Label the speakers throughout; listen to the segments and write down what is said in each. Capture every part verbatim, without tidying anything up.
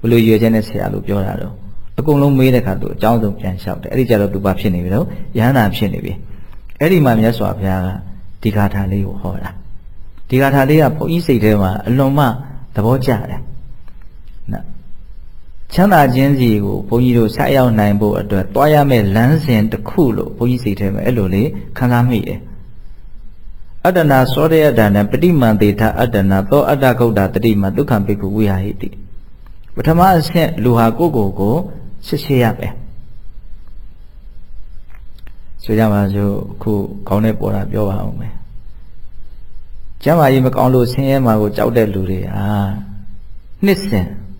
Speaker 1: ဘလို့ရွယ်ချက်နဲ့ဆရာလို့ပြောတာတော့အကုန်လုံးမေးတဲ့ခါသူအကြောင်းဆုံးပြန်လျှောက်တယ်အဲ့ဒီကြတော့သူဘာဖြစ်နေပြီတော့ယဟန္တာဖြစ်နေပြီအဲ့ဒီမှာမြတ်စွာဘုရားကဒီဂါထာလေးကိုဟောတာဒီဂါထာလေးကဘုန်းကြီးစိတ်ထဲမှာအလွန်မှသဘောကျတယ်နော်ချမ်းသာခြင်းစီကိုဘုန်းကြီးတို့ဆက်ရောက်နိုင်ဖို့အတွက်တွားရမယ့်လမ်းစဉ်တစ်ခုလို့ဘုန်းကြီးစိတ်ထဲမှာအဲ့လိုလေးခံစားမိတယ်အတ္တနာသောရယတနာပฏิမန္တေထအတ္တနာသောအတ္တဂௌတတတိမဒုက္ခပိက္ခဝိဟာဟိတိပထမအဆင့်လူဟာကိုယ့်ကိုယ်ကိုစစ်ဆေးရမယ်ဆိုကြပါစို့အခုကောင်းတဲ့ပေါ်တာပြောပါအောင်မယ်ကျမ်းမာရေးမကောင်းလို့ဆင်းရဲမှာကိုကြောက်တဲ့လူတွေဟာနှစ်စဉ်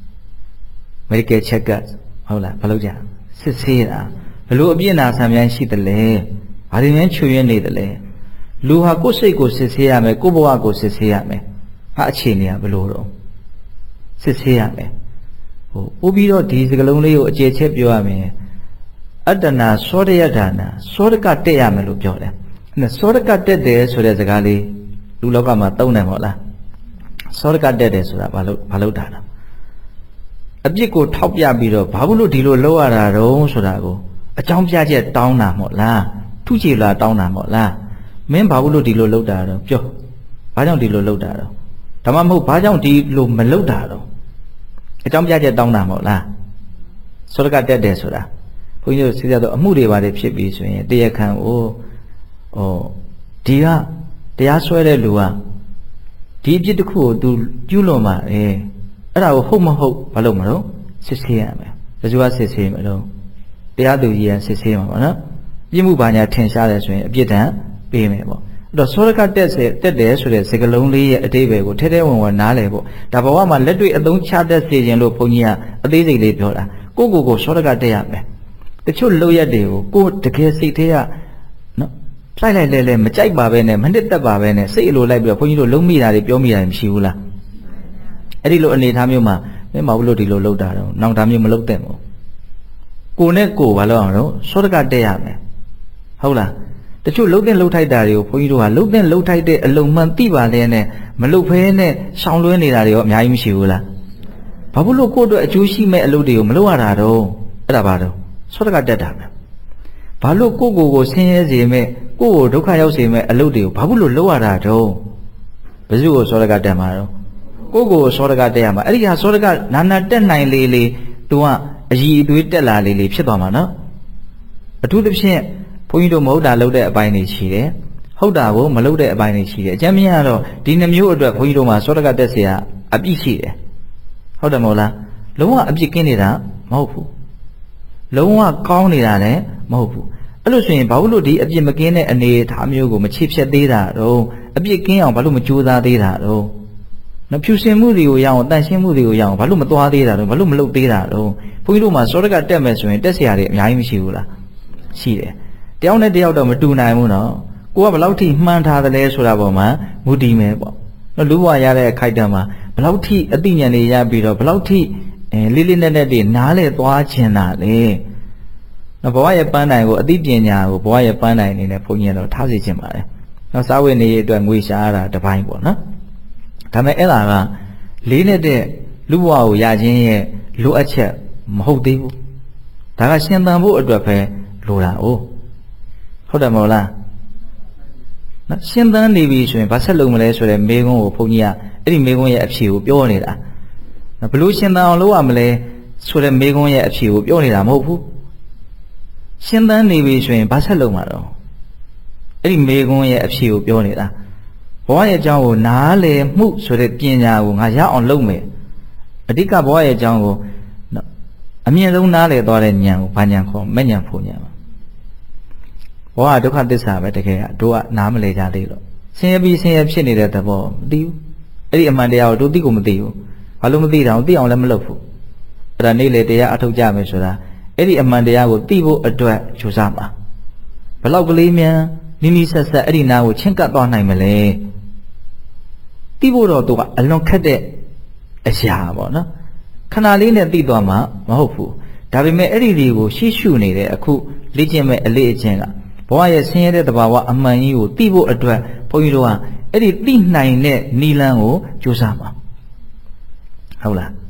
Speaker 1: medical check up ဟုတ်လားဘာလို့ကြစစ်ဆေးတာဘလို့အပြစ်နာဆံများရှိတယ်လဲဘာတွေများချွေရင်းနေတယ်လဲလူဟာကိုယ်စိတ်ကိုစစ်ဆေးရမယ်ကိုယ်ဘဝကိုစစ်ဆေးရမယ်ဟာအခြေအနေကဘလို့တော့စစ်ဆေးရမယ်ဟိုပို့ပြီးတော့ဒီစကလုံးလေးကိုအခြေချက်ပြောရမယ်အတ္တနာသောရယဒါနာသောရကတက်ရမယ်လို့ပြောတယ်အဲ့သောရကတက်တယ်ဆိုတဲ့စကားလေးလူလောကမှာသုံးတယ်မဟုတ်လားသောရကတက်တယ်ဆိုတာဘာလို့ဘာလို့တာလဲအပြစ်ကိုထောက်ပြပြီးတော့ဘာလို့ဒီလိုလုပ်ရတာတုံးဆိုတာကိုအကြောင်းပြချက်တောင်းတာမဟုတ်လားထုချေလာတောင်းတာမဟုတ်လားမင်းဘာလို့ဒီလိုလုပ်တာတော့ပြောဘာကြောင့်ဒီလိုလုပ်တာတော့ဒါမှမဟုတ်ဘာကြောင့်ဒီလိုမလုပ်တာတော့အကြောင်းပြချက်တောင်းတာမဟုတ်လားသောရကတက်တယ်ဆိုတာဘုန်းကြီးတို့သိကြတော့အမှုတွေပါတယ်ဖြစ်ပြီးဆိုရင်တရားခံကိုဟောဒီကတရားစွဲတဲ့လူကဒီအပြစ်တစ်ခုကို तू ကျူးလွန်ပါလေအဲ့ဒါကိုဟုတ်မဟုတ်ဘာလို့မလို့စစ်ဆေးရမယ်ဘယ်သူကစစ်ဆေးမလို့တရားသူကြီးကစစ်ဆေးမှာပေါ့နော်ပြစ်မှုဘာညာထင်ရှားတယ်ဆိုရင်အပြစ်ဒဏ်ပေးမယ်ပေါ့အဲ့တော့သောရကတက်စေတက်တယ်ဆိုတဲ့စကားလုံးလေးရဲ့အတိပ္ပယ်ကိုထဲထဲဝင်ဝင်နားလည်ဖို့ဒါဘဝမှာလက်တွေ့အသုံးချတတ်စေခြင်းလို့ဘုန်းကြီးကအသေးစိတ်လေးပြောတာကိုကိုကိုသောရကတက်ရမယ်တချို့လောက်ရက်တွေကိုကိုတကယ်စိတ်ထဲကနော်လိုက်လိုက်လဲလဲမကြိုက်ပါပဲနဲ့မနှစ်သက်ပါပဲနဲ့စိတ်အလိုလိုက်ပြီးတော့ဘုန်းကြီးတို့လုံးမိတာတွေပြောမိတာတွေမရှိဘူးလားအဲ့ဒီလိုအနေထားမျိုးမှာမင်းမဟုတ်လို့ဒီလိုလုပ်တာတော့နောင်တာမျိုးမလုပ်တဲ့မို့ကိုနဲ့ကိုဘာလို့အောင်တော့သောတကတက်ရမယ်ဟုတ်လားတချို့လှုပ်တဲ့လှုပ်ထိုက်တာတွေကိုဘုန်းကြီးတို့ကလှုပ်တဲ့လှုပ်ထိုက်တဲ့အလုံးမှန်သိပါလဲနဲ့မလှုပ်ဖဲနဲ့ရှောင်လွှဲနေတာတွေရောအများကြီးမရှိဘူးလားဘာလို့ကိုယ့်အတွက်အကျိုးရှိမဲ့အလုပ်တွေကိုမလုပ်ရတာတော့အဲ့ဒါဘာတော့သောတကတက်တာပဲဘာလို့ကိုယ့်ကိုယ်ကိုဆင်းရဲစေမဲ့ကိုယ့်ကိုဒုက္ခရောက်စေမဲ့အလုပ်တွေကိုဘာလို့လုပ်ရတာတော့ဘယ်သူကိုသောတကတက်မှာတော့ကိုယ့်ကိုယ်သောတကတက်ရမှာအဲ့ဒီဟာသောတကနာနာတက်နိုင်လေလေသူကအည်အသွေးတက်လာလေလေဖြစ်သွားမှာနော်အထူးသဖြင့်ဘုန်းကြီးတို့မဟုတ်တာလုပ်တဲ့အပိုင်းတွေရှိတယ်ဟုတ်တာကိုမလုပ်တဲ့အပိုင်းတွေရှိတယ်အကျမ်းမြင်ရတော့ဒီနှမျိုးအတွက်ဘုန်းကြီးတို့မှာသောတကတက်เสียအပြစ်ရှိတယ်ဟုတ်တယ်မဟုတ်လားလုံးဝအပြစ်ကင်းနေတာမဟုတ်ဘူးလုံးဝကောင်းနေတာလည်းမဟုတ်ဘူးအဲ့လိုဆိုရင်ဘာလို့ဒီအပြစ်မကင်းတဲ့အနေအထားမျိုးကိုမချစ်ဖြတ်သေးတာတော့အပြစ်ကင်းအောင်ဘာလို့မကြိုးစားသေးတာတော့နဖြူစင်မှုတွေကိုရအောင်တန်ရှင်းမှုတွေကိုရအောင်ဘာလို့မသွားသေးတာတော့ဘာလို့မလုပ်သေးတာတော့ဘုန်းကြီးတို့မှာသောတကတက်မယ်ဆိုရင်တက်เสียတွေအများကြီးမရှိဘူးလားရှိတယ်တယောက်နဲ့တယောက်တော့မတူနိုင်ဘူးနော်ကိုကဘယ်လောက်ထိမှန်းထားသလဲဆိုတာပေါ်မှာမူတည်မယ်ပေါ့နော်လူဘဝရတဲ့အခိုက်အတန့်မှာဘယ်လောက်ထိအသိဉာဏ်တွေရပြီးတော့ဘယ်လောက်ထိအဲလေးလေးနက်နက်တွေနားလဲသွားခြင်းတာလေနော်ဘဝရဲ့ပန်းတိုင်ကိုအသိပညာကိုဘဝရဲ့ပန်းတိုင်အနေနဲ့ဘုန်းကြီးကတော့ထားစေခြင်းပါတယ်နော်စာဝတ်နေရေးအတွက်ငွေရှာရတာတစ်ပိုင်းပေါ့နော်ဒါပေမဲ့အဲ့ဒါကလေးနဲ့တဲ့လူဘဝကိုရခြင်းရဲ့လိုအပ်ချက်မဟုတ်သေးဘူးဒါကရှင်သန်ဖို့အတွက်ပဲလိုတာ哦ဟုတ်တယ်မဟုတ်လားနော်ရှင်းသန်းနေပြီဆိုရင်ဘာဆက်လုပ်မလဲဆိုတဲ့မေးခွန်းကိုဘုန်းကြီးကအဲ့ဒီမေးခွန်းရဲ့အဖြေကိုပြောနေတာနော်ဘလို့ရှင်းသန်းအောင်လုပ်ရမလဲဆိုတဲ့မေးခွန်းရဲ့အဖြေကိုပြောနေတာမဟုတ်ဘူးရှင်းသန်းနေပြီဆိုရင်ဘာဆက်လုပ်မှာတော့အဲ့ဒီမေးခွန်းရဲ့အဖြေကိုပြောနေတာဘဝရဲ့အကြောင်းကိုနားလည်မှုဆိုတဲ့ပညာကိုငါရအောင်လုပ်မယ်အဓိကဘဝရဲ့အကြောင်းကိုနော်အမြင့်ဆုံးနားလည်သွားတဲ့ဉာဏ်ကိုဘာဉာဏ်ခေါ်မဲ့ဉာဏ်ဖို့ဉာဏ်ဘဝဒုက္ခသစ္စာပဲတကယ်ကတို့ကနားမလဲကြသေးလို့ဆင်းရဲပြီးဆင်းရဲဖြစ်နေတဲ့သဘောမသိဘူးအဲ့ဒီအမှန်တရားကိုတို့သိကိုမသိဘူးဘာလို့မသိတာအောင်သိအောင်လည်းမလုပ်ဘူးအဲ့ဒါနေ့လေတရားအထုတ်ကြမယ်ဆိုတာအဲ့ဒီအမှန်တရားကိုသိဖို့အတွက်ကြိုးစားပါဘလောက်ကလေးမြန်နိနိဆက်ဆက်အဲ့ဒီနာကိုချင်းကပ်သွားနိုင်မလဲသိဖို့တော့တို့ကအလွန်ခက်တဲ့အရာပေါ့နော်ခဏလေးနဲ့သိသွားမှာမဟုတ်ဘူးဒါပေမဲ့အဲ့ဒီတွေကိုရှေ့ရှုနေတဲ့အခုလေ့ကျင့်မဲ့အလေးအကျင့်ကဘဝရဲ့ဆင်းရဲတဲ့သဘာဝအမှန်ကြီးကိုသိဖို့အတွက်ဘုန်းကြီးတို့ကအဲ့ဒီသိနိုင်တဲ့နိလန်းကိုကြိုးစားပါဟုတ်လား